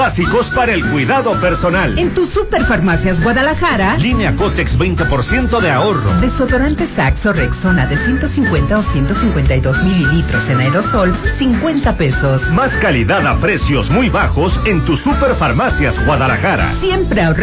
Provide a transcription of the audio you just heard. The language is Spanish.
básicos para el cuidado personal. En tu Superfarmacias Guadalajara, línea Cotex 20% de ahorro. Desodorante Saxo Rexona de 150 o 152 mililitros en aerosol, 50 pesos. Más calidad a precios muy bajos en tu Superfarmacias Guadalajara. Siempre ahorrar.